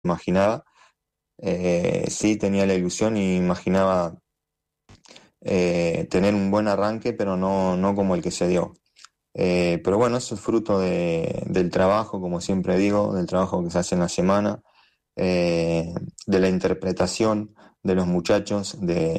imaginaba. Sí tenía la ilusión y imaginaba tener un buen arranque, pero no como el que se dio. Pero bueno, eso es fruto del trabajo, como siempre digo, del trabajo que se hace en la semana, de la interpretación de los muchachos,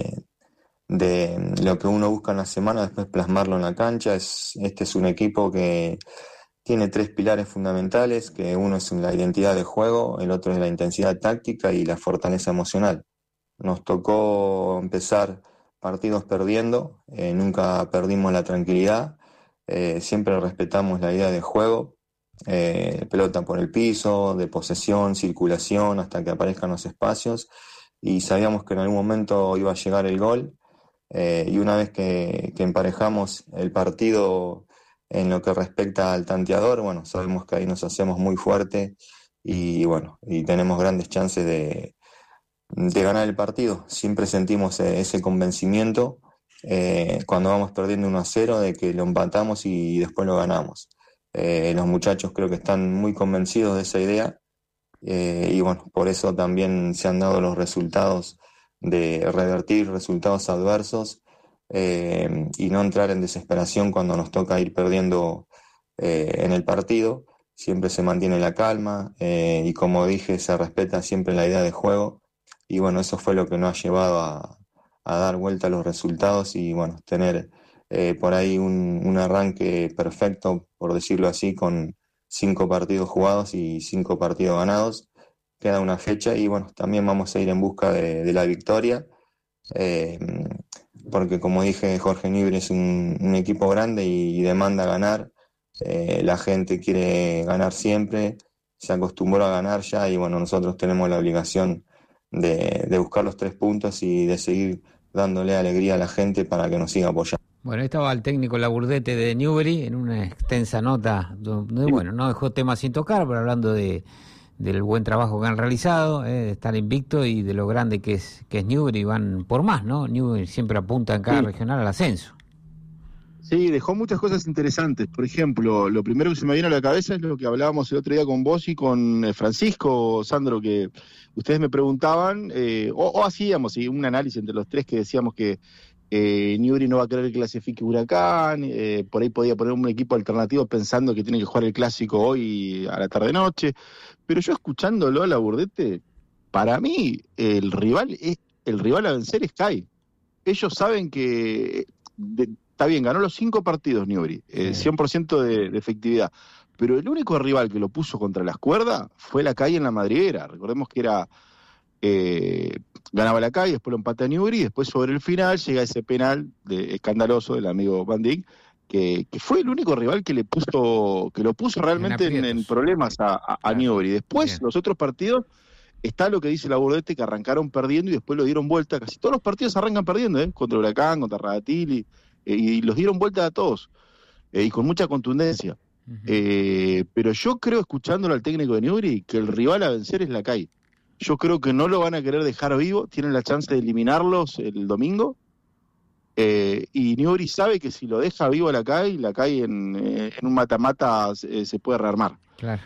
de lo que uno busca en la semana, después plasmarlo en la cancha. Este es un equipo que tiene tres pilares fundamentales, que uno es la identidad de juego, el otro es la intensidad táctica y la fortaleza emocional. Nos tocó empezar partidos perdiendo, nunca perdimos la tranquilidad, siempre respetamos la idea de juego, pelota por el piso, de posesión, circulación, hasta que aparezcan los espacios, y sabíamos que en algún momento iba a llegar el gol, y una vez que emparejamos el partido en lo que respecta al tanteador, bueno, sabemos que ahí nos hacemos muy fuerte y bueno, y tenemos grandes chances de ganar el partido. Siempre sentimos ese convencimiento cuando vamos perdiendo 1-0 de que lo empatamos y después lo ganamos. Los muchachos creo que están muy convencidos de esa idea, y bueno, por eso también se han dado los resultados de revertir resultados adversos, y no entrar en desesperación cuando nos toca ir perdiendo en el partido. Siempre se mantiene la calma, y como dije, se respeta siempre la idea de juego. Y bueno, eso fue lo que nos ha llevado a dar vuelta a los resultados y bueno, tener por ahí un arranque perfecto, por decirlo así, con 5 partidos jugados y 5 partidos ganados. Queda una fecha y bueno, también vamos a ir en busca de la victoria, eh, porque como dije, Jorge Newbery es un equipo grande y demanda ganar. La gente quiere ganar siempre, se acostumbró a ganar ya y bueno, nosotros tenemos la obligación de buscar los 3 puntos y de seguir dándole alegría a la gente para que nos siga apoyando. Bueno, ahí estaba el técnico Laburdete de Newbery en una extensa nota donde, bueno, no dejó temas sin tocar, pero hablando del buen trabajo que han realizado, de estar invicto y de lo grande que es Newbery, van por más, ¿no? Newbery siempre apunta en cada regional al ascenso. Sí, dejó muchas cosas interesantes. Por ejemplo, lo primero que se me viene a la cabeza es lo que hablábamos el otro día con vos y con Francisco, Sandro, que ustedes me preguntaban, o hacíamos un análisis entre los tres que decíamos que Newbery no va a querer que clasifique Huracán, por ahí podía poner un equipo alternativo pensando que tiene que jugar el clásico hoy a la tarde-noche. Pero yo escuchándolo a Laburdete, para mí el rival a vencer es CAI. Ellos saben que está bien, ganó los 5 partidos Newbery, 100% de efectividad, pero el único rival que lo puso contra las cuerdas fue la CAI en la madriguera. Recordemos que era ganaba la CAI, después lo empata Newbery, y después sobre el final llega ese penal escandaloso del amigo Van Dijk, que fue el único rival que lo puso realmente en problemas a Newbery. Después, los otros partidos, está lo que dice Laburdete, que arrancaron perdiendo y después lo dieron vuelta. Casi todos los partidos arrancan perdiendo, contra Huracán, contra Radatili, y los dieron vuelta a todos, y con mucha contundencia. Pero yo creo, escuchándolo al técnico de Newbery, que el rival a vencer es la CAI. Yo creo que no lo van a querer dejar vivo, tienen la chance de eliminarlos el domingo, y Newbery sabe que si lo deja vivo a la CAI en un mata-mata se puede rearmar. Claro.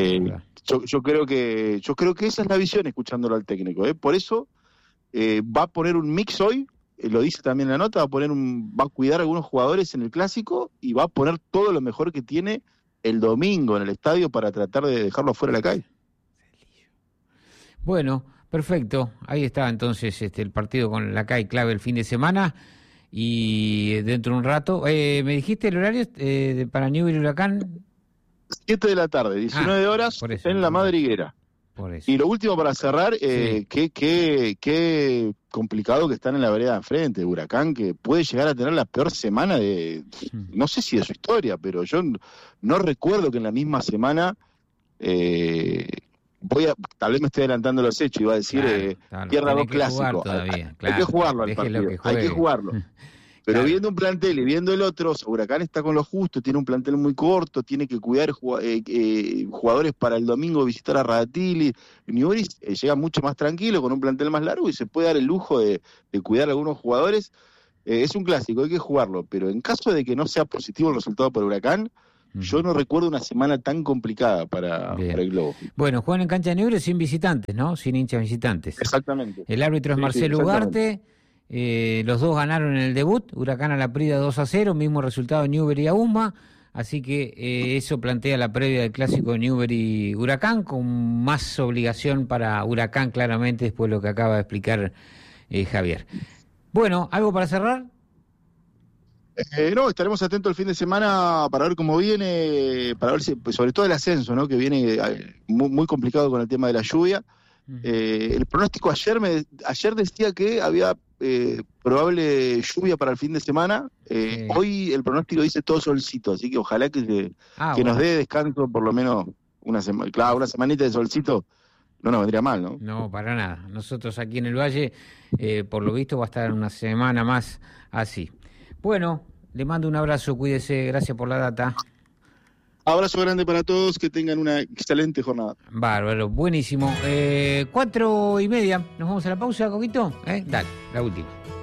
Yo creo que esa es la visión, escuchándolo al técnico. Por eso va a poner un mix hoy, lo dice también en la nota, va a cuidar a algunos jugadores en el clásico y va a poner todo lo mejor que tiene el domingo en el estadio para tratar de dejarlo fuera de la calle. Bueno, perfecto. Ahí está entonces el partido con la CAI clave el fin de semana y dentro de un rato. ¿Me dijiste el horario para Newbery Huracán? 7 de la tarde, 19 horas en la madriguera. Y lo último para cerrar, qué complicado que están en la vereda de enfrente, Huracán, que puede llegar a tener la peor semana no sé si de su historia, pero yo no recuerdo que en la misma semana, tal vez me estoy adelantando los hechos, iba a decir, pierda 2 clásicos. Hay que jugarlo al partido, hay que jugarlo. Pero viendo un plantel y viendo el otro, Huracán está con lo justo, tiene un plantel muy corto, tiene que cuidar jugadores para el domingo, visitar a Radatili. Newbery llega mucho más tranquilo, con un plantel más largo y se puede dar el lujo de cuidar a algunos jugadores. Es un clásico, hay que jugarlo, pero en caso de que no sea positivo el resultado para Huracán, Yo no recuerdo una semana tan complicada para el Globo. Bueno, juegan en cancha de Newell's sin visitantes, ¿no? Sin hinchas visitantes. Exactamente. El árbitro es Marcelo Ugarte. Los dos ganaron en el debut. Huracán a La Prida 2-0, mismo resultado de Newbery a UMA. Así que eso plantea la previa del clásico de Newbery-Huracán, con más obligación para Huracán, claramente, después de lo que acaba de explicar Javier. Bueno, ¿algo para cerrar? No, estaremos atentos el fin de semana para ver cómo viene, para ver si, pues, sobre todo el ascenso, ¿no? Que viene muy, muy complicado con el tema de la lluvia. El pronóstico ayer decía que había probable lluvia para el fin de semana. Hoy el pronóstico dice todo solcito, así que ojalá que nos dé descanso por lo menos una semana. Claro, una semanita de solcito no nos vendría mal, ¿no? No, para nada. Nosotros aquí en el Valle, por lo visto, va a estar una semana más así. Bueno, le mando un abrazo, cuídese, gracias por la data. Abrazo grande para todos, que tengan una excelente jornada. Bárbaro, buenísimo. 4:30, nos vamos a la pausa, Coquito. Dale, la última.